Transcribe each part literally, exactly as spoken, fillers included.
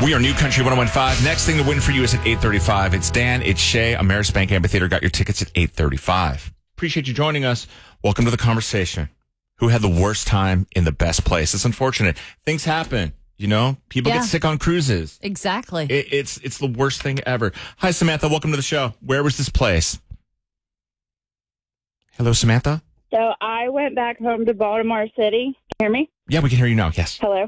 We are New Country one oh one point five. Next thing to win for you is at eight thirty-five. It's Dan, it's Shay, Amerisbank Amphitheater. Got your tickets at eight thirty-five. Appreciate you joining us. Welcome to the conversation. Who had the worst time in the best place? It's unfortunate. Things happen. You know, people Yeah. get sick on cruises. Exactly. It, it's it's the worst thing ever. Hi, Samantha. Welcome to the show. Where was this place? Hello, Samantha. So I went back home to Baltimore City. Can you hear me? Yeah, we can hear you now. Yes. Hello?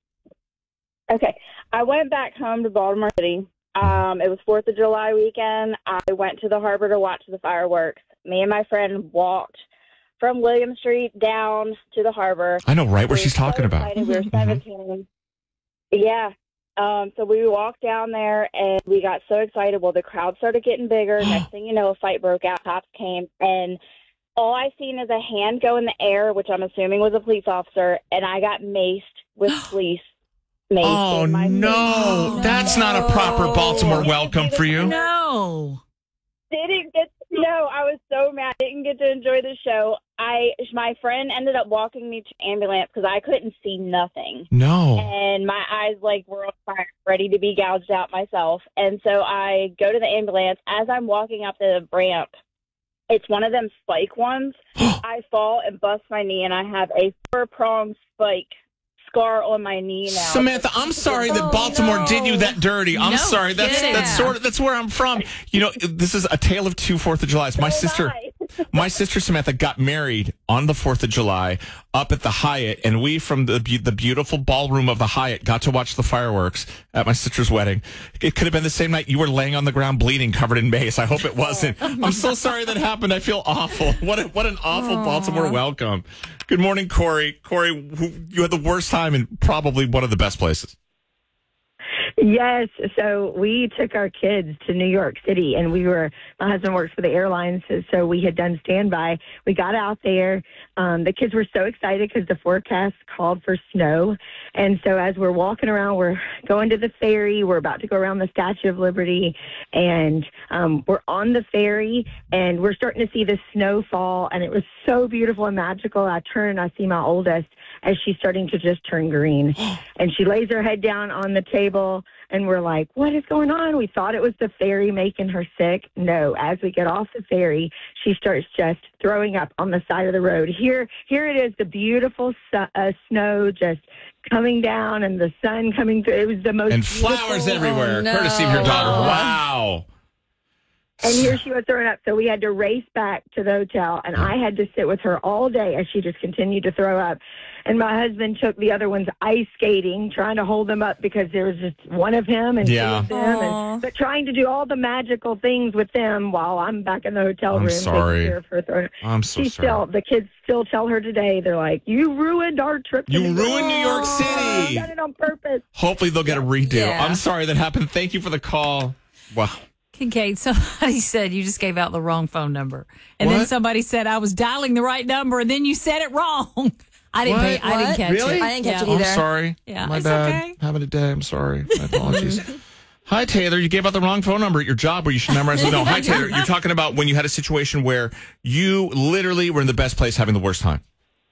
Okay. I went back home to Baltimore City. Um, it was fourth of July weekend. I went to the harbor to watch the fireworks. Me and my friend walked from William Street down to the harbor. I know right where We were she's so talking about. excited. We were seventeen. Yeah. Um, so we walked down there, and we got so excited. Well, the crowd started getting bigger. Next thing you know, a fight broke out. Cops came, and all I seen is a hand go in the air, which I'm assuming was a police officer, and I got maced with police. Mace Oh, in my no. face. That's not a proper Baltimore welcome for you. No. Didn't get no. I was so mad. Didn't get to enjoy the show. I my friend ended up walking me to the ambulance because I couldn't see nothing, No. and my eyes like were on fire, ready to be gouged out myself. And so I go to the ambulance. As I'm walking up the ramp, it's one of them spike ones. I fall and bust my knee, and I have a four pronged spike scar on my knee now. Samantha, I'm sorry that Oh, Baltimore no. did you that dirty. I'm No sorry. That's kidding. that's sort of that's where I'm from. You know, this is a tale of two Fourth of Julys. My So sister, am my sister Samantha got married on the Fourth of July up at the Hyatt, and we from the be- the beautiful ballroom of the Hyatt got to watch the fireworks at my sister's wedding. It could have been the same night you were laying on the ground bleeding, covered in mace. I hope it wasn't. I'm so sorry that happened. I feel awful. What a, what an awful Aww. Baltimore welcome. Good morning, Corey. Corey, who, you had the worst time in probably one of the best places. Yes. So we took our kids to New York City, and we were, my husband works for the airlines, so- so we had done standby. We got out there. Um, the kids were so excited because the forecast called for snow. And so as we're walking around, we're going to the ferry. We're about to go around the Statue of Liberty, and um, we're on the ferry, and we're starting to see the snow fall, and it was so beautiful and magical. I turn and I see my oldest as she's starting to just turn green. And she lays her head down on the table, and we're like, what is going on? We thought it was the ferry making her sick. No, as we get off the ferry, she starts just throwing up on the side of the road. Here, here it is, the beautiful su- uh, snow just coming down and the sun coming through. It was the most And beautiful- flowers everywhere, Oh, no. courtesy of your daughter. Wow. And here she was throwing up. So we had to race back to the hotel, and I had to sit with her all day as she just continued to throw up. And my husband took the other ones ice skating, trying to hold them up because there was just one of him and Yeah. two of them. Aw. And, but trying to do all the magical things with them while I'm back in the hotel I'm room sorry. taking care of her throwing up. I'm so She sorry. still, the kids still tell her today, they're like, you ruined our trip. to You New York. ruined New York Oh, City. you done it on purpose. Hopefully they'll get a redo. Yeah. I'm sorry that happened. Thank you for the call. Wow. Kincaid, somebody said you just gave out the wrong phone number. And then What? somebody said I was dialing the right number, and then you said it wrong. I didn't What? pay, I didn't What? catch Really? it. I didn't catch Yeah. it either. I'm sorry. Yeah, My it's bad. okay. Having a day. I'm sorry. My apologies. Hi, Taylor. You gave out the wrong phone number at your job where you should memorize it. No, hi, Taylor. You're talking about when you had a situation where you literally were in the best place having the worst time.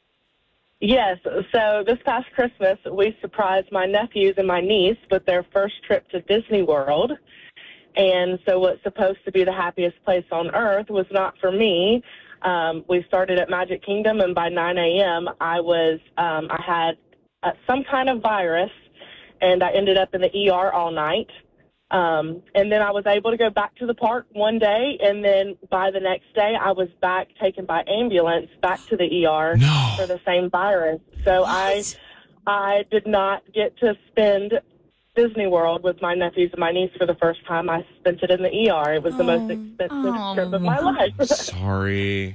Yes. So this past Christmas, we surprised my nephews and my niece with their first trip to Disney World. And so what's supposed to be the happiest place on earth was not for me. Um, we started at Magic Kingdom, and by nine a.m., I was um, I had uh, some kind of virus, and I ended up in the E R all night. Um, and then I was able to go back to the park one day, and then by the next day, I was back taken by ambulance back to the E R No. for the same virus. So I, I did not get to spend Disney World with my nephews and my niece for the first time. I spent it in the E R. It was the most expensive Oh. trip of my life. Sorry.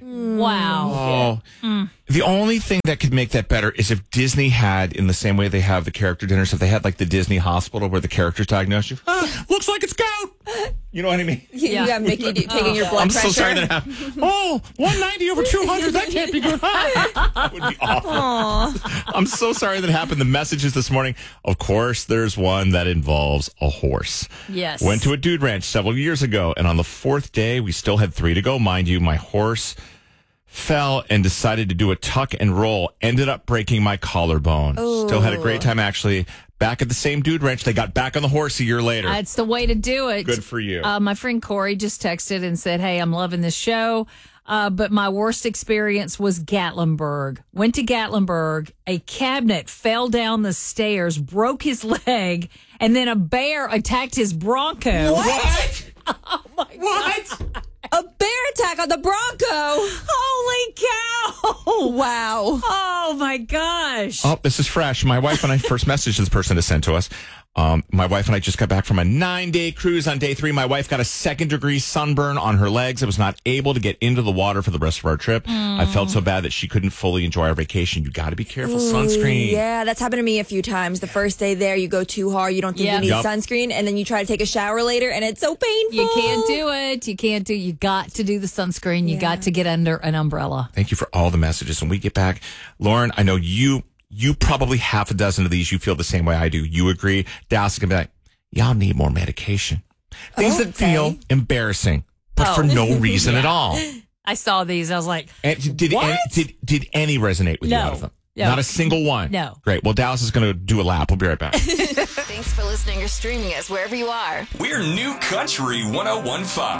Wow. Oh. The only thing that could make that better is if Disney had, in the same way they have the character dinners, if they had like the Disney hospital where the characters diagnose you. Ah, looks like it's gout. You know what I mean? You, Yeah. you got Mickey do, taking your blood I'm pressure. so sorry that happened. Oh, one ninety over two hundred. That can't be good. That would be awful. I'm so sorry that happened. The messages this morning. Of course, there's one that involves a horse. Yes. Went to a dude ranch several years ago, and on the fourth day, we still had three to go. Mind you, my horse fell and decided to do a tuck and roll. Ended up breaking my collarbone. Still had a great time, actually. back at the same dude ranch. They got back on the horse a year later. That's the way to do it. Good for you. Uh, my friend Corey just texted and said, hey, I'm loving this show. Uh, but my worst experience was Gatlinburg. Went to Gatlinburg. A cabinet fell down the stairs, broke his leg, and then a bear attacked his Bronco. What? Oh, my What? God. A bear attack on the Bronco. Holy cow. Wow. Oh, my gosh. Oh, this is fresh. My wife and I first messaged this person to send to us. Um, my wife and I just got back from a nine-day cruise. On day three, my wife got a second-degree sunburn on her legs. I was not able to get into the water for the rest of our trip. Mm. I felt so bad that she couldn't fully enjoy our vacation. You got to be careful. Ooh, sunscreen. Yeah, that's happened to me a few times. The first day there, you go too hard. You don't think Yep. you need Yep. sunscreen, and then you try to take a shower later, and it's so painful. You can't do it. You can't do You got to do the sunscreen. You Yeah. got to get under an umbrella. Thank you for all the messages. When we get back, Lauren, I know you, you probably half a dozen of these, you feel the same way I do. You agree. Dallas is going to be like, y'all need more medication. Things that Okay. feel embarrassing, but Oh. for no reason at all. I saw these. I was like, And did, What? any, did did any resonate with you No. out of them? No. Not a single one? No. Great. Well, Dallas is going to do a lap. We'll be right back. Thanks for listening or streaming us wherever you are. We're New Country one oh one point five.